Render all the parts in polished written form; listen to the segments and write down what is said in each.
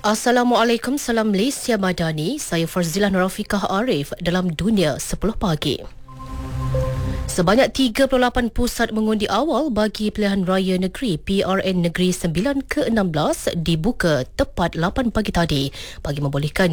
Assalamualaikum, salam Malaysia Madani. Saya Farzilah Nurafiqah Arif dalam Dunia 10 Pagi. Sebanyak 38 pusat mengundi awal bagi pilihan raya negeri PRN Negeri 9 ke-16 dibuka tepat 8 pagi tadi bagi membolehkan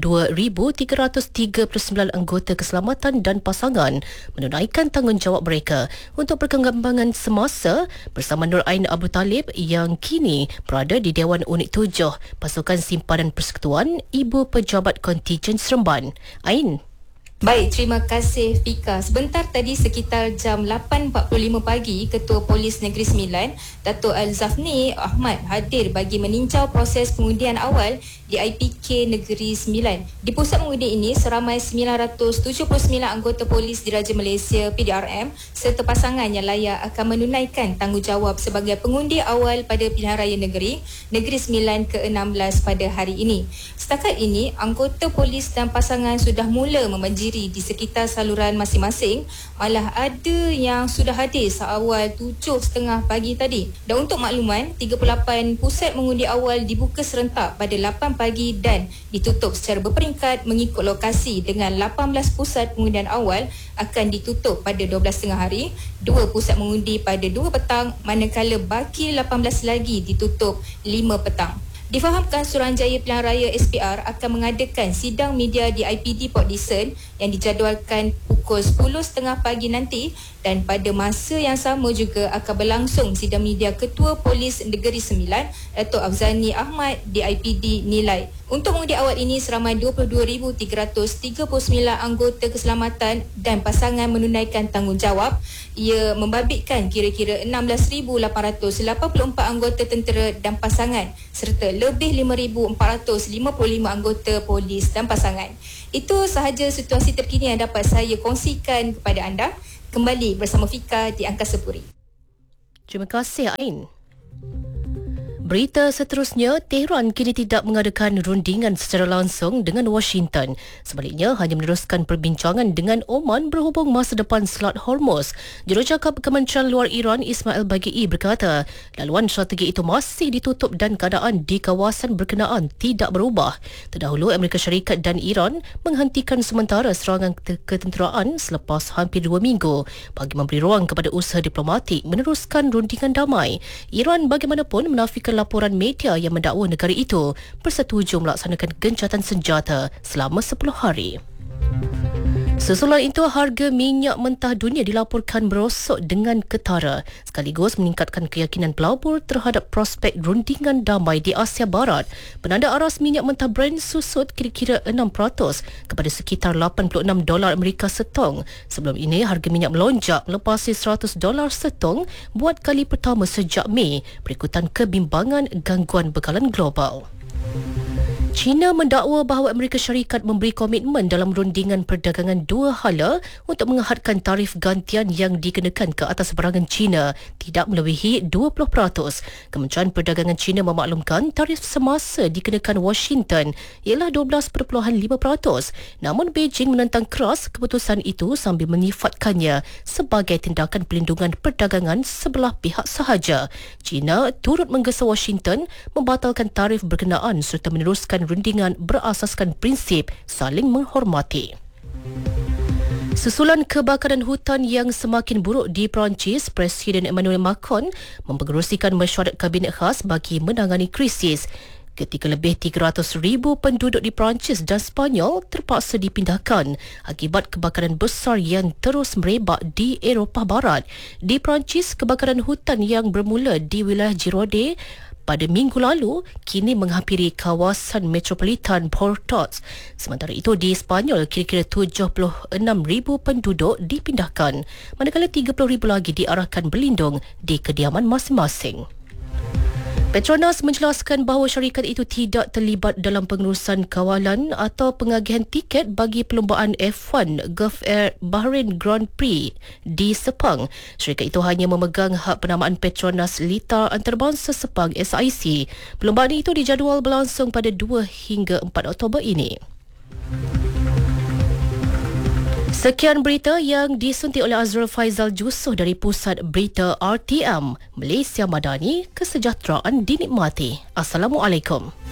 22,339 anggota keselamatan dan pasangan menunaikan tanggungjawab mereka untuk perkembangan semasa bersama Nur Ain Abu Talib yang kini berada di Dewan Unit 7 Pasukan Simpanan Persekutuan Ibu Pejabat Kontijen Seremban. Ain. Baik, terima kasih Fika. Sebentar tadi sekitar jam 8.45 pagi, Ketua Polis Negeri Sembilan, Dato' Al-Zafni Ahmad hadir bagi meninjau proses pengundian awal di IPK Negeri Sembilan. Di pusat mengundi ini, seramai 979 anggota polis Diraja Malaysia PDRM serta pasangan yang layak akan menunaikan tanggungjawab sebagai pengundi awal pada pilihan raya negeri Sembilan ke-16 pada hari ini. Setakat ini, anggota polis dan pasangan sudah mula memanjiri di sekitar saluran masing-masing, malah ada yang sudah hadir seawal 7.30 pagi tadi. Dan untuk makluman, 38 pusat mengundi awal dibuka serentak pada 8 pagi dan ditutup secara berperingkat mengikut lokasi, dengan 18 pusat pengundian awal akan ditutup pada 12.30 hari, 2 pusat mengundi pada 2 petang, manakala baki 18 lagi ditutup 5 petang. Difahamkan Suruhanjaya Pilihan Raya SPR akan mengadakan sidang media di IPD Port Dickson yang dijadualkan pukul 10.30 pagi nanti, dan pada masa yang sama juga akan berlangsung sidang media Ketua Polis Negeri Sembilan Dato' Afzani Ahmad di IPD Nilai. Untuk mengundi awal ini, seramai 22,339 anggota keselamatan dan pasangan menunaikan tanggungjawab. Ia membabitkan kira-kira 16,884 anggota tentera dan pasangan serta lebih 5,455 anggota polis dan pasangan. Itu sahaja situasi terkini yang dapat saya kongsikan kepada anda. Kembali bersama Fika di Angkasa Puri. Terima kasih, Ain. Berita seterusnya, Tehran kini tidak mengadakan rundingan secara langsung dengan Washington. Sebaliknya, hanya meneruskan perbincangan dengan Oman berhubung masa depan Selat Hormuz. Jurucakap Kementerian Luar Iran Ismail Baghei berkata, laluan strategi itu masih ditutup dan keadaan di kawasan berkenaan tidak berubah. Terdahulu, Amerika Syarikat dan Iran menghentikan sementara serangan ketenteraan selepas hampir 2 minggu bagi memberi ruang kepada usaha diplomatik meneruskan rundingan damai. Iran bagaimanapun menafikan laporan media yang mendakwa negara itu bersetuju melaksanakan gencatan senjata selama 10 hari. Susulan itu, harga minyak mentah dunia dilaporkan merosot dengan ketara, sekaligus meningkatkan keyakinan pelabur terhadap prospek rundingan damai di Asia Barat. Penanda aras minyak mentah Brent susut kira-kira 6% kepada sekitar $86 Amerika setong. Sebelum ini, harga minyak melonjak melepasi $100 setong buat kali pertama sejak Mei berikutan kebimbangan gangguan bekalan global. China mendakwa bahawa Amerika Syarikat memberi komitmen dalam rundingan perdagangan dua hala untuk menghadkan tarif gantian yang dikenakan ke atas barangan China tidak melebihi 20%. Kementerian Perdagangan China memaklumkan tarif semasa dikenakan Washington ialah 12.5%. Namun Beijing menentang keras keputusan itu sambil menyifatkannya sebagai tindakan pelindungan perdagangan sebelah pihak sahaja. China turut menggesa Washington membatalkan tarif berkenaan serta meneruskan rundingan berasaskan prinsip saling menghormati. Susulan kebakaran hutan yang semakin buruk di Perancis, Presiden Emmanuel Macron mempengerusikan mesyuarat kabinet khas bagi menangani krisis ketika lebih 300,000 penduduk di Perancis dan Sepanyol terpaksa dipindahkan akibat kebakaran besar yang terus merebak di Eropah Barat. Di Perancis, kebakaran hutan yang bermula di wilayah Gironde pada minggu lalu kini menghampiri kawasan metropolitan Portot. Sementara itu, di Sepanyol kira-kira 76,000 penduduk dipindahkan, manakala 30,000 lagi diarahkan berlindung di kediaman masing-masing. Petronas menjelaskan bahawa syarikat itu tidak terlibat dalam pengurusan kawalan atau pengagihan tiket bagi perlumbaan F1 Gulf Air Bahrain Grand Prix di Sepang. Syarikat itu hanya memegang hak penamaan Petronas Litar Antarabangsa Sepang SIC. Perlumbaan itu dijadual berlangsung pada 2 hingga 4 Oktober ini. Sekian berita yang disuntik oleh Azrul Faizal Jusoh dari Pusat Berita RTM. Malaysia Madani, kesejahteraan dinikmati. Assalamualaikum.